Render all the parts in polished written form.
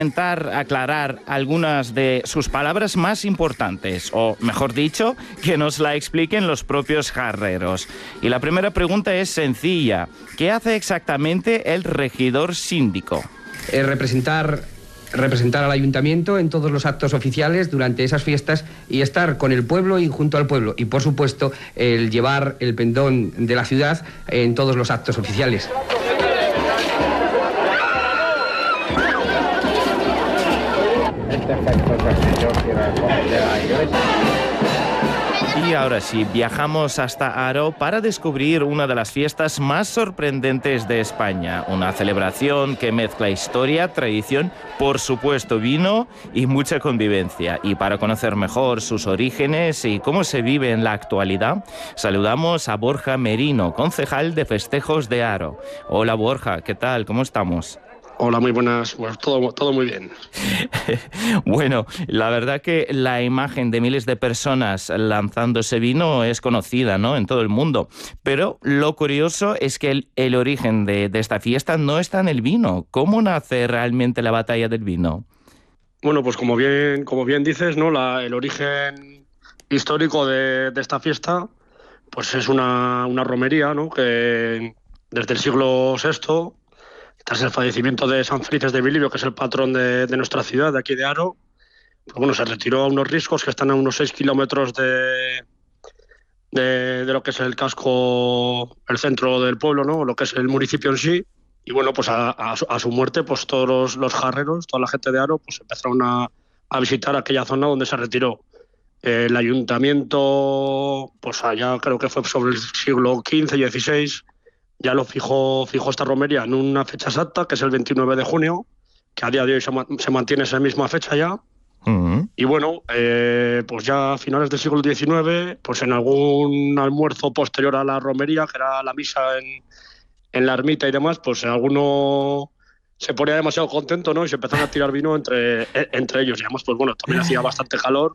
intentar aclarar algunas de sus palabras más importantes, o mejor dicho, que nos la expliquen los propios jarreros. Y la primera pregunta es sencilla. ¿Qué hace exactamente el regidor síndico? Representar al ayuntamiento en todos los actos oficiales durante esas fiestas y estar con el pueblo y junto al pueblo. Y, por supuesto, el llevar el pendón de la ciudad en todos los actos oficiales. Y ahora sí, viajamos hasta Haro para descubrir una de las fiestas más sorprendentes de España. Una celebración que mezcla historia, tradición, por supuesto vino y mucha convivencia. Y para conocer mejor sus orígenes y cómo se vive en la actualidad, saludamos a Borja Merino, concejal de Festejos de Haro. Hola Borja, ¿qué tal? ¿Cómo estamos? Hola, muy buenas. Pues todo muy bien. Bueno, la verdad que la imagen de miles de personas lanzando ese vino es conocida, ¿no?, en todo el mundo. Pero lo curioso es que el origen de esta fiesta no está en el vino. ¿Cómo nace realmente la batalla del vino? Bueno, pues como bien dices, ¿no? El origen histórico de esta fiesta, pues es una romería, ¿no?, que desde el siglo VI, tras el fallecimiento de San Felices de Bilibio, que es el patrón de nuestra ciudad, de aquí de Haro, pues bueno, se retiró a unos riscos que están a unos 6 kilómetros de lo que es el casco, el centro del pueblo, ¿no?, lo que es el municipio en sí. Y bueno, pues a su muerte, pues todos los jarreros, toda la gente de Haro, pues empezaron a visitar aquella zona donde se retiró. El ayuntamiento, pues allá creo que fue sobre el siglo XV y XVI, ya lo fijó esta romería en una fecha exacta, que es el 29 de junio, que a día de hoy se mantiene esa misma fecha ya. Uh-huh. Y bueno, pues ya a finales del siglo XIX, pues en algún almuerzo posterior a la romería, que era la misa en la ermita y demás, pues alguno se ponía demasiado contento, ¿no?, y se empezaron a tirar vino entre ellos. Y además, pues bueno, también hacía bastante calor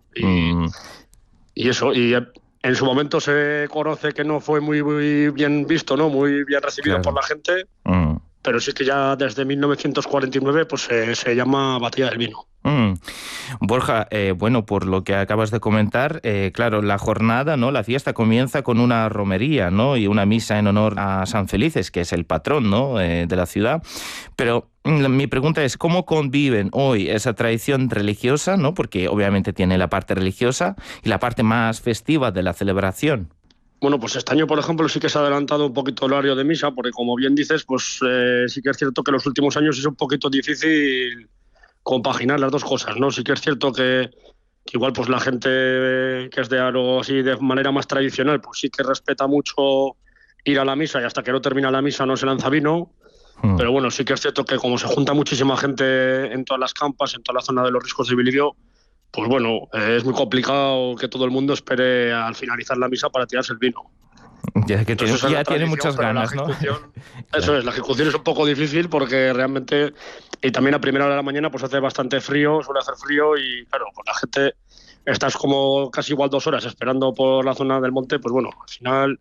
y eso. Y en su momento se conoce que no fue muy bien visto, ¿no?, muy bien recibido, claro, por la gente, pero sí que ya desde 1949 pues se llama Batalla del Vino. Borja, bueno, por lo que acabas de comentar, claro, la jornada, ¿no?, la fiesta comienza con una romería, ¿no?, y una misa en honor a San Felices, que es el patrón, ¿no?, de la ciudad. Pero mi pregunta es, ¿cómo conviven hoy esa tradición religiosa, ¿no?, porque obviamente tiene la parte religiosa y la parte más festiva de la celebración? Bueno, pues este año, por ejemplo, sí que se ha adelantado un poquito el horario de misa, porque como bien dices, pues sí que es cierto que los últimos años es un poquito difícil compaginar las dos cosas, ¿no? Sí que es cierto que igual pues la gente que es de Haro así de manera más tradicional, pues sí que respeta mucho ir a la misa y hasta que no termina la misa no se lanza vino. Pero bueno, sí que es cierto que como se junta muchísima gente en todas las campas, en toda la zona de los riscos de Bilibio, pues bueno, es muy complicado que todo el mundo espere al finalizar la misa para tirarse el vino. Ya que tiene muchas ganas, ¿no? Eso es, la ejecución es un poco difícil porque realmente, y también a primera hora de la mañana pues hace bastante frío, suele hacer frío y claro, pues la gente, estás como casi igual 2 horas esperando por la zona del monte, pues bueno, al final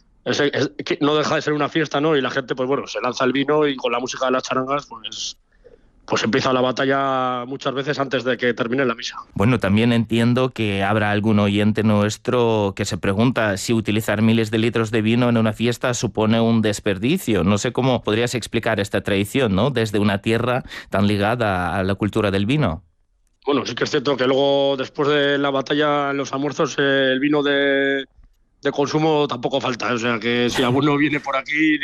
no deja de ser una fiesta, ¿no? Y la gente, pues bueno, se lanza el vino y con la música de las charangas, pues empieza la batalla muchas veces antes de que termine la misa. Bueno, también entiendo que habrá algún oyente nuestro que se pregunta si utilizar miles de litros de vino en una fiesta supone un desperdicio. No sé cómo podrías explicar esta tradición, ¿no?, desde una tierra tan ligada a la cultura del vino. Bueno, sí que es cierto que luego, después de la batalla, en los almuerzos, el vino de consumo tampoco falta, o sea que si alguno viene por aquí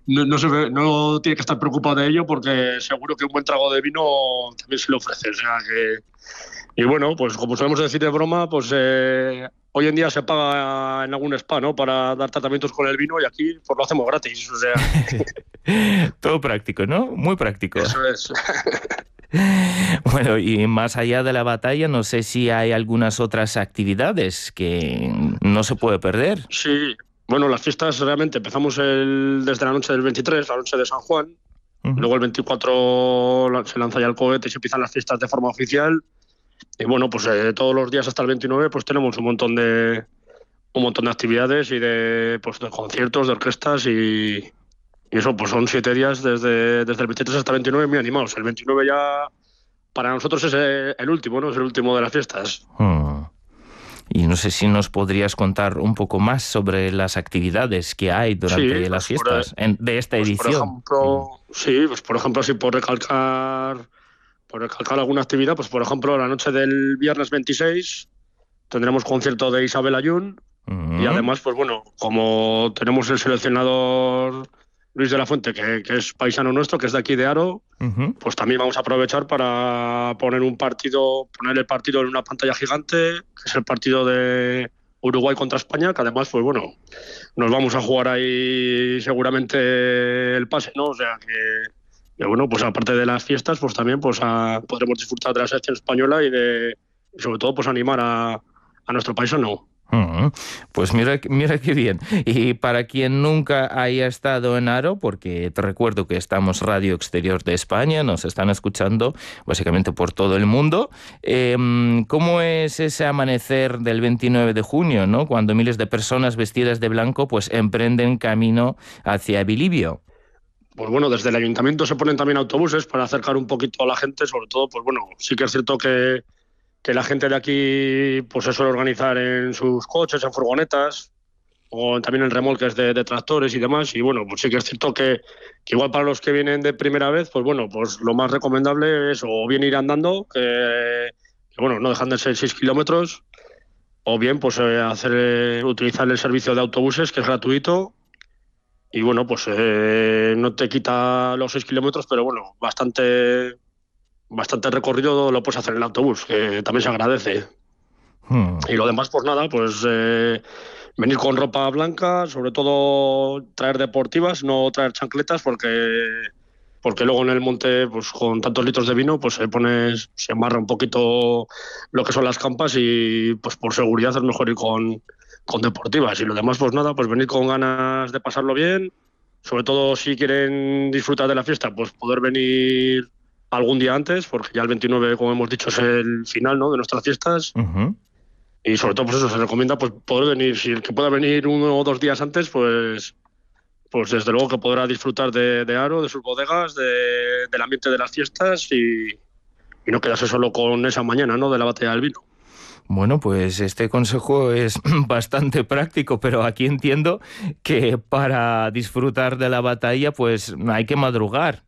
no tiene que estar preocupado de ello porque seguro que un buen trago de vino también se le ofrece, o sea que... Y bueno, pues como solemos decir de broma, pues hoy en día se paga en algún spa, ¿no?, para dar tratamientos con el vino y aquí pues lo hacemos gratis, o sea... Todo práctico, ¿no? Muy práctico. Eso es. Bueno, y más allá de la batalla, no sé si hay algunas otras actividades que no se puede perder. Sí, bueno, las fiestas realmente empezamos desde la noche del 23, la noche de San Juan. Uh-huh. Luego el 24 se lanza ya el cohete y se empiezan las fiestas de forma oficial. Y bueno, pues todos los días hasta el 29 pues tenemos un montón de actividades y de conciertos, de orquestas y eso pues son 7 días desde el 23 hasta el 29 muy animados. El 29 ya para nosotros es el último, ¿no? Es el último de las fiestas. Y no sé si nos podrías contar un poco más sobre las actividades que hay durante las fiestas de esta edición. Por ejemplo, sí, por recalcar alguna actividad, pues por ejemplo, la noche del viernes 26 tendremos concierto de Isabel Ayun. Y además, pues bueno, como tenemos el seleccionador Luis de la Fuente, que es paisano nuestro, que es de aquí de Haro, pues también vamos a aprovechar para poner el partido en una pantalla gigante, que es el partido de Uruguay contra España, que además, pues bueno, nos vamos a jugar ahí seguramente el pase, ¿no? O sea que bueno, pues aparte de las fiestas, pues también pues podremos disfrutar de la selección española y sobre todo pues animar a nuestro paisano. Pues mira qué bien. Y para quien nunca haya estado en Haro, porque te recuerdo que estamos Radio Exterior de España, nos están escuchando básicamente por todo el mundo, ¿cómo es ese amanecer del 29 de junio, ¿no? Cuando miles de personas vestidas de blanco pues emprenden camino hacia Bilibio? Pues bueno, desde el ayuntamiento se ponen también autobuses para acercar un poquito a la gente, sobre todo, pues bueno, sí que es cierto que la gente de aquí pues se suele organizar en sus coches, en furgonetas, o también en remolques de tractores y demás. Y bueno, pues sí que es cierto que igual para los que vienen de primera vez, pues bueno, pues lo más recomendable es o bien ir andando, que bueno, no dejan de ser 6 kilómetros, o bien pues utilizar el servicio de autobuses, que es gratuito. Y bueno, pues no te quita los 6 kilómetros, pero bueno, bastante recorrido lo puedes hacer en el autobús, que también se agradece. Y lo demás, pues nada, pues venir con ropa blanca, sobre todo traer deportivas, no traer chancletas, porque luego en el monte, pues con tantos litros de vino, pues se embarra un poquito lo que son las campas y pues por seguridad es mejor ir con deportivas. Y lo demás, pues nada, pues venir con ganas de pasarlo bien, sobre todo si quieren disfrutar de la fiesta, pues poder venir algún día antes, porque ya el 29, como hemos dicho, es el final, ¿no?, de nuestras fiestas. Y sobre todo, pues eso, se recomienda pues poder venir. Si el que pueda venir 1 o 2 días antes, pues desde luego que podrá disfrutar de Haro, de sus bodegas, del ambiente de las fiestas y no quedarse solo con esa mañana, ¿no?, de la batalla del vino. Bueno, pues este consejo es bastante práctico, pero aquí entiendo que para disfrutar de la batalla pues hay que madrugar.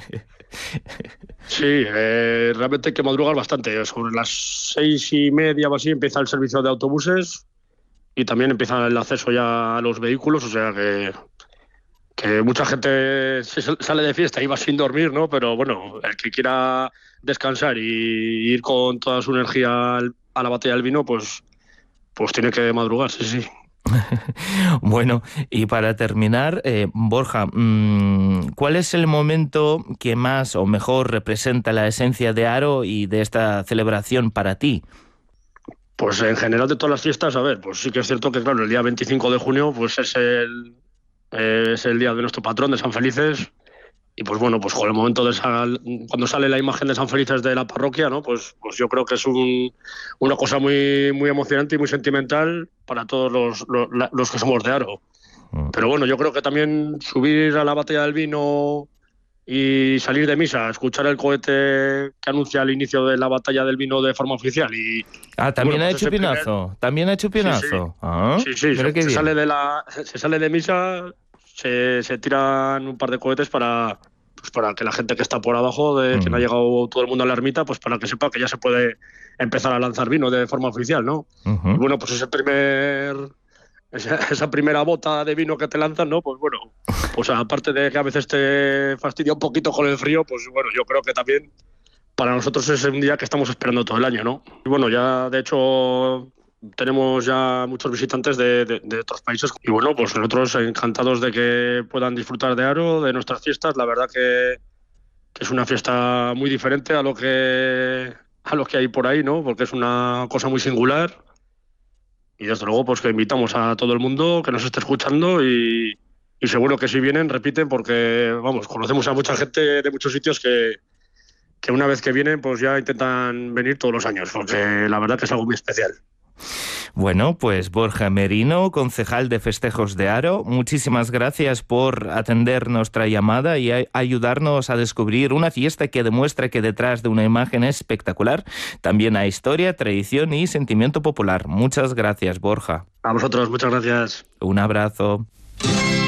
Sí, realmente hay que madrugar bastante. Sobre las 6:30 o así empieza el servicio de autobuses y también empieza el acceso ya a los vehículos, o sea que mucha gente sale de fiesta y va sin dormir, ¿no? Pero bueno, el que quiera descansar y ir con toda su energía a la batalla del vino, pues tiene que madrugar, sí. Bueno, y para terminar, Borja, ¿cuál es el momento que más o mejor representa la esencia de Haro y de esta celebración para ti? Pues en general de todas las fiestas, a ver, pues sí que es cierto que claro, el día 25 de junio pues es el día de nuestro patrón, de San Felices. Y pues bueno, pues con el momento cuando sale la imagen de San Felices de la parroquia, ¿no? Pues yo creo que es una cosa muy, muy emocionante y muy sentimental para todos los que somos de Haro. Pero bueno, yo creo que también subir a la batalla del vino y salir de misa, escuchar el cohete que anuncia el inicio de la batalla del vino de forma oficial también bueno, ha pues hecho pinazo, también ha hecho pinazo. Sí, se sale de misa, se tiran un par de cohetes para que la gente que está por abajo, que no ha llegado todo el mundo a la ermita, pues para que sepa que ya se puede empezar a lanzar vino de forma oficial, ¿no? Y bueno, pues esa primera bota de vino que te lanzan, ¿no? Pues bueno, pues aparte de que a veces te fastidia un poquito con el frío, pues bueno, yo creo que también para nosotros es un día que estamos esperando todo el año, ¿no? Y bueno, ya de hecho tenemos ya muchos visitantes de otros países y bueno, pues nosotros encantados de que puedan disfrutar de Haro, de nuestras fiestas. La verdad que es una fiesta muy diferente a lo que hay por ahí, ¿no? Porque es una cosa muy singular y desde luego pues que invitamos a todo el mundo que nos esté escuchando y seguro que si vienen repiten porque vamos, conocemos a mucha gente de muchos sitios que una vez que vienen pues ya intentan venir todos los años porque la verdad que es algo muy especial. Bueno, pues Borja Merino, concejal de Festejos de Haro, muchísimas gracias por atender nuestra llamada y ayudarnos a descubrir una fiesta que demuestra que detrás de una imagen espectacular también hay historia, tradición y sentimiento popular. Muchas gracias, Borja. A vosotros, muchas gracias. Un abrazo.